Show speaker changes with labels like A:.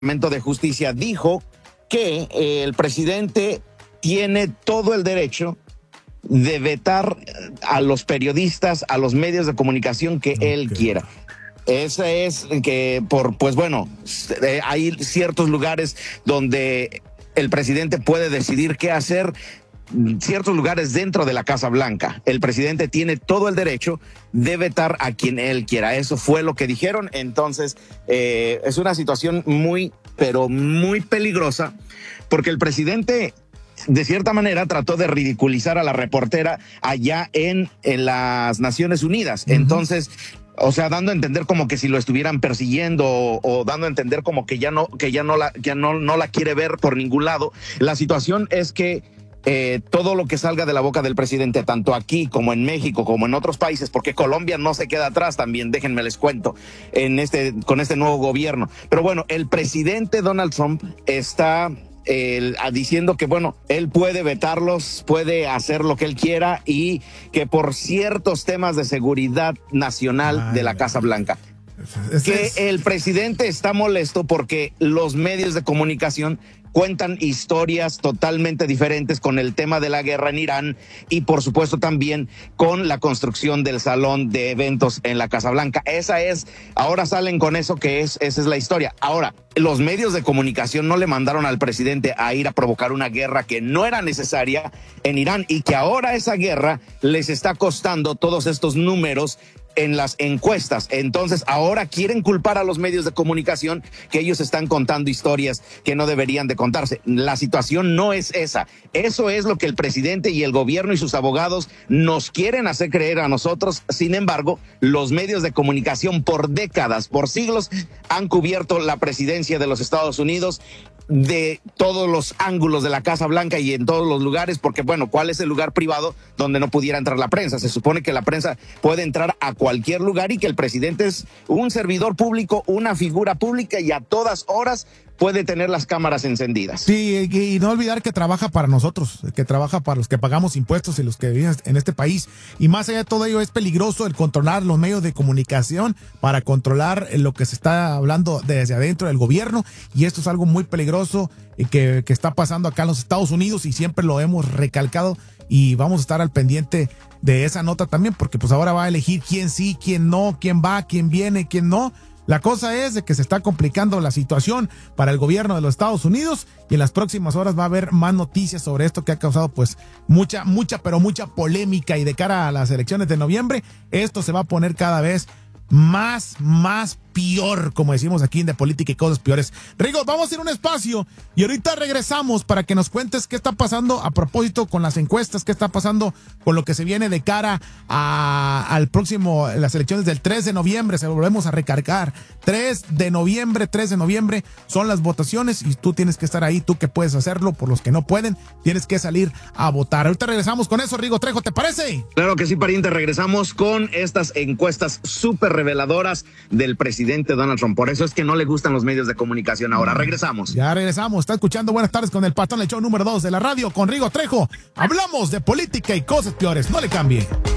A: Departamento de Justicia dijo que el presidente tiene todo el derecho de vetar a los periodistas, a los medios de comunicación que él quiera. Esa es que hay ciertos lugares donde el presidente puede decidir qué hacer. Ciertos lugares dentro de la Casa Blanca, el presidente tiene todo el derecho de vetar a quien él quiera. Eso fue lo que dijeron. Entonces, es una situación muy, pero muy peligrosa, porque el presidente, de cierta manera, trató de ridiculizar a la reportera allá en las Naciones Unidas. Entonces, o sea, dando a entender como que si lo estuvieran persiguiendo o dando a entender como que ya no la quiere ver por ningún lado. La situación es que todo lo que salga de la boca del presidente, tanto aquí como en México, como en otros países, porque Colombia no se queda atrás también, déjenme les cuento, con este nuevo gobierno. Pero bueno, el presidente Donald Trump está diciendo que él puede vetarlos, puede hacer lo que él quiera y que por ciertos temas de seguridad nacional de la Casa Blanca. El presidente está molesto porque los medios de comunicación cuentan historias totalmente diferentes con el tema de la guerra en Irán y por supuesto también con la construcción del salón de eventos en la Casa Blanca. Ahora salen con eso esa es la historia. Ahora, los medios de comunicación no le mandaron al presidente a ir a provocar una guerra que no era necesaria en Irán y que ahora esa guerra les está costando todos estos números en las encuestas. Entonces ahora quieren culpar a los medios de comunicación que ellos están contando historias que no deberían de contarse. La situación no es esa. Eso es lo que el presidente y el gobierno y sus abogados nos quieren hacer creer a nosotros. Sin embargo, los medios de comunicación por décadas, por siglos, han cubierto la presidencia de los Estados Unidos de todos los ángulos de la Casa Blanca y en todos los lugares, porque ¿cuál es el lugar privado donde no pudiera entrar la prensa? Se supone que la prensa puede entrar a cualquier lugar y que el presidente es un servidor público, una figura pública y a todas horas puede tener las cámaras encendidas.
B: Sí, y no olvidar que trabaja para nosotros, que trabaja para los que pagamos impuestos y los que viven en este país. Y más allá de todo ello, es peligroso el controlar los medios de comunicación para controlar lo que se está hablando desde adentro del gobierno. Y esto es algo muy peligroso que está pasando acá en los Estados Unidos y siempre lo hemos recalcado y vamos a estar al pendiente de esa nota también, porque pues ahora va a elegir quién sí, quién no, quién va, quién viene, quién no. La cosa es de que se está complicando la situación para el gobierno de los Estados Unidos y en las próximas horas va a haber más noticias sobre esto que ha causado pues mucha polémica, y de cara a las elecciones de noviembre esto se va a poner cada vez más peor, como decimos aquí en De Política y Cosas Peores. Rigo, vamos a ir a un espacio y ahorita regresamos para que nos cuentes qué está pasando a propósito con las encuestas, qué está pasando con lo que se viene de cara al próximo, las elecciones del 3 de noviembre, se lo volvemos a recargar. 3 de noviembre son las votaciones y tú tienes que estar ahí, tú que puedes hacerlo, por los que no pueden, tienes que salir a votar. Ahorita regresamos con eso, Rigo Trejo, ¿te parece?
A: Claro que sí, pariente, regresamos con estas encuestas súper reveladoras del presidente Donald Trump. Por eso es que no le gustan los medios de comunicación ahora. Regresamos.
B: Ya regresamos. Está escuchando Buenas Tardes con el Patrón, el show número 2 de la radio con Rigo Trejo. Hablamos de política y cosas peores. No le cambie.